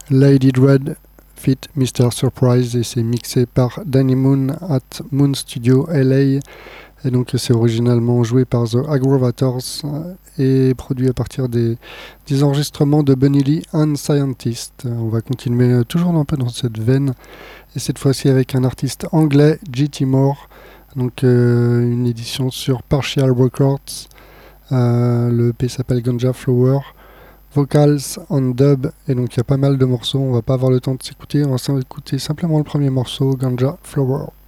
Lady Dread fit Mr. Surprise et c'est mixé par Danny Moon at Moon Studio LA. Et donc c'est originalement joué par The Aggrovators et produit à partir des enregistrements de Bunny Lee and Scientist. On va continuer toujours un peu dans cette veine et cette fois-ci avec un artiste anglais, G.T. Moore. Donc une édition sur Partial Records. Le EP s'appelle Ganja Flower. Vocals on dub, et donc il y a pas mal de morceaux, on va pas avoir le temps de s'écouter, on va s'écouter simplement le premier morceau, Ganja Flower.